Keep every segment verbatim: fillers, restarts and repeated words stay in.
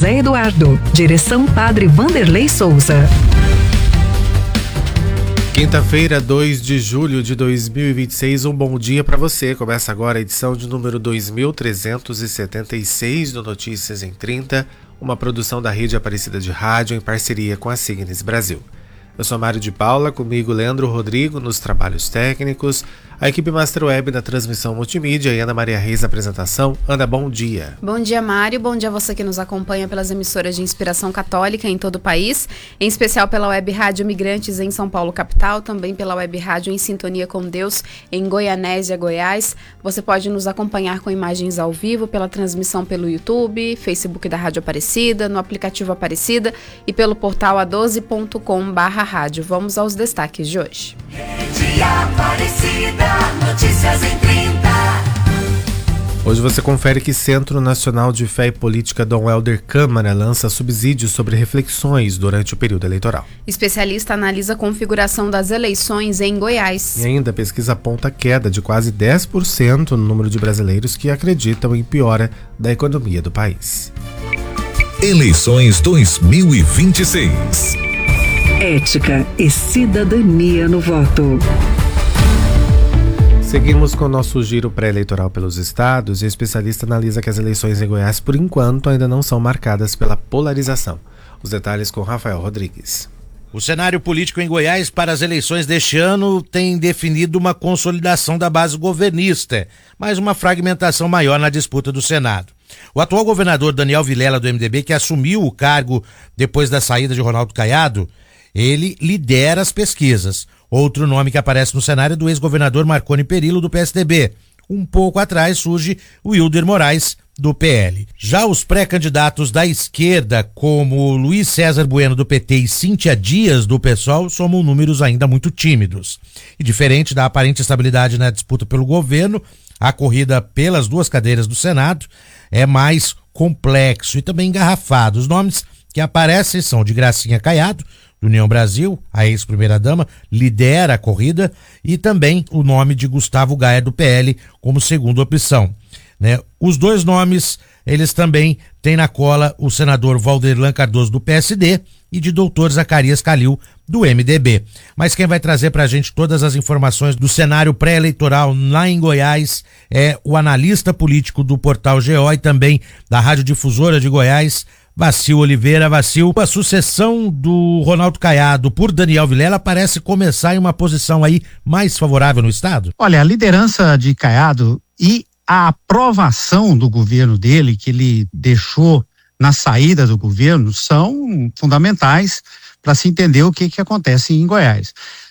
José Eduardo. Direção Padre Vanderlei Souza. Quinta-feira, dois de julho de dois mil e vinte e seis, um bom dia para você. Começa agora a edição de número dois mil trezentos e setenta e seis do Notícias em trinta, uma produção da Rede Aparecida de Rádio em parceria com a Signes Brasil. Eu sou Mário de Paula, comigo Leandro Rodrigo nos trabalhos técnicos, a equipe Master Web na transmissão multimídia e Ana Maria Reis na apresentação. Ana, bom dia. Bom dia, Mário. Bom dia a você que nos acompanha pelas emissoras de inspiração católica em todo o país, em especial pela Web Rádio Migrantes em São Paulo, capital, também pela Web Rádio Em Sintonia com Deus em Goianésia, Goiás. Você pode nos acompanhar com imagens ao vivo pela transmissão pelo YouTube, Facebook da Rádio Aparecida, no aplicativo Aparecida e pelo portal a doze ponto com barra rádio. Vamos aos destaques de hoje. Rede Aparecida, notícias em trinta. Hoje você confere que Centro Nacional de Fé e Política Dom Helder Câmara lança subsídios sobre reflexões durante o período eleitoral. Especialista analisa a configuração das eleições em Goiás. E ainda a pesquisa aponta queda de quase dez por cento no número de brasileiros que acreditam em piora da economia do país. Eleições dois mil e vinte e seis. Ética e cidadania no voto. Seguimos com o nosso giro pré-eleitoral pelos estados e o especialista analisa que as eleições em Goiás, por enquanto, ainda não são marcadas pela polarização. Os detalhes com Rafael Rodrigues. O cenário político em Goiás para as eleições deste ano tem definido uma consolidação da base governista, mas uma fragmentação maior na disputa do Senado. O atual governador Daniel Vilela, do M D B, que assumiu o cargo depois da saída de Ronaldo Caiado, ele lidera as pesquisas. Outro nome que aparece no cenário é do ex-governador Marconi Perillo, do P S D B. Um pouco atrás surge o Wilder Moraes, do P L. Já os pré-candidatos da esquerda, como Luiz César Bueno, do P T, e Cíntia Dias, do PSOL, somam números ainda muito tímidos. E diferente da aparente estabilidade na disputa pelo governo, a corrida pelas duas cadeiras do Senado é mais complexo e também engarrafado. Os nomes que aparecem são de Gracinha Caiado, do União Brasil, a ex-primeira-dama, lidera a corrida, e também o nome de Gustavo Gayer, do P L, como segunda opção. Né? Os dois nomes, eles também têm na cola o senador Valderlan Cardoso, do P S D, e de doutor Zacarias Calil, do M D B. Mas quem vai trazer para a gente todas as informações do cenário pré-eleitoral lá em Goiás é o analista político do Portal G O e também da Rádio Difusora de Goiás, Vacil Oliveira. Vacil, a sucessão do Ronaldo Caiado por Daniel Vilela parece começar em uma posição aí mais favorável no estado? Olha, a liderança de Caiado e a aprovação do governo dele, que ele deixou na saída do governo, são fundamentais para se entender o que, que acontece em Goiás.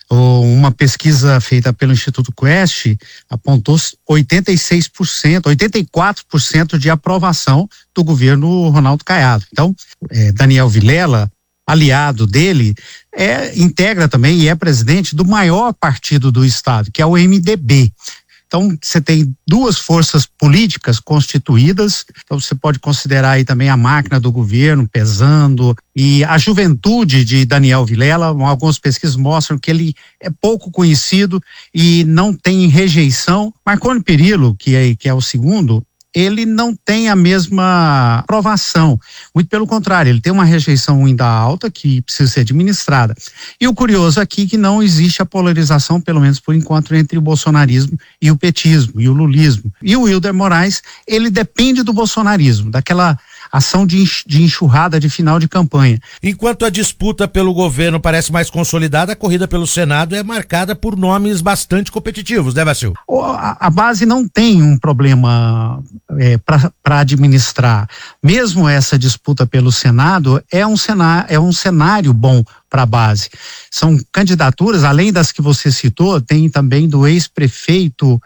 Uma pesquisa feita pelo Instituto Quest apontou oitenta e seis por cento, oitenta e quatro por cento de aprovação do governo Ronaldo Caiado. Então, é, Daniel Vilela, aliado dele, é, integra também e é presidente do maior partido do estado, que é o M D B. Então, você tem duas forças políticas constituídas, então você pode considerar aí também a máquina do governo pesando, e a juventude de Daniel Vilela, algumas pesquisas mostram que ele é pouco conhecido e não tem rejeição. Marconi Perillo, que é, que é o segundo, ele não tem a mesma aprovação, muito pelo contrário, ele tem uma rejeição ainda alta que precisa ser administrada. E o curioso aqui é que não existe a polarização, pelo menos por enquanto, entre o bolsonarismo e o petismo e o lulismo. E o Wilder Moraes, ele depende do bolsonarismo, daquela ação de enxurrada de final de campanha. Enquanto a disputa pelo governo parece mais consolidada, a corrida pelo Senado é marcada por nomes bastante competitivos, né, Vacil? A, a base não tem um problema é, para administrar. Mesmo essa disputa pelo Senado é um cenário, é um cenário bom para a base. São candidaturas, além das que você citou, tem também do ex-prefeito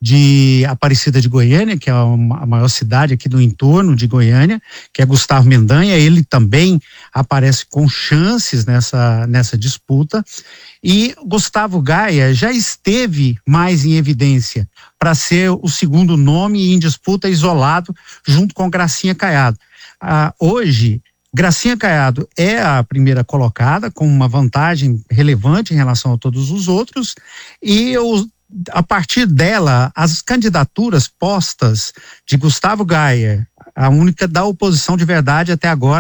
de Aparecida de Goiânia, que é a maior cidade aqui do entorno de Goiânia, que é Gustavo Mendanha. Ele também aparece com chances nessa, nessa disputa, e Gustavo Gayer já esteve mais em evidência para ser o segundo nome em disputa isolado junto com Gracinha Caiado. Ah, hoje, Gracinha Caiado é a primeira colocada, com uma vantagem relevante em relação a todos os outros, e os a partir dela, as candidaturas postas de Gustavo Gayer, a única da oposição de verdade até agora,